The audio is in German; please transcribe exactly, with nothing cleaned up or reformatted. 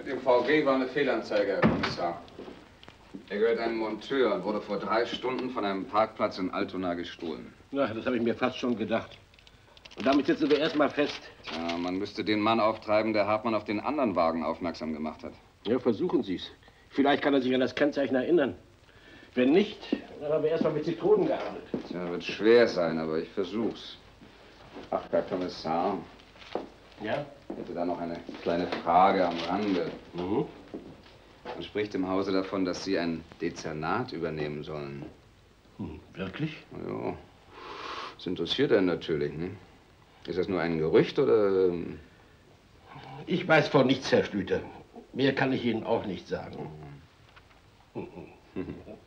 Dem V W war eine Fehlanzeige, Herr Kommissar. Er gehört einem Monteur und wurde vor drei Stunden von einem Parkplatz in Altona gestohlen. Na, das habe ich mir fast schon gedacht. Und damit sitzen wir erstmal fest. Tja, man müsste den Mann auftreiben, der Hartmann auf den anderen Wagen aufmerksam gemacht hat. Ja, versuchen Sie es. Vielleicht kann er sich an das Kennzeichen erinnern. Wenn nicht, dann haben wir erstmal mit Zitronen gearbeitet. Tja, wird schwer sein, aber ich versuch's. Ach, Herr Kommissar. Ja? Ich hätte da noch eine kleine Frage am Rande. Mhm. Man spricht im Hause davon, dass Sie ein Dezernat übernehmen sollen. Hm, wirklich? Ja, das interessiert einen natürlich, ne? Ist das nur ein Gerücht oder... Ich weiß von nichts, Herr Schlüter. Mehr kann ich Ihnen auch nicht sagen. Mhm.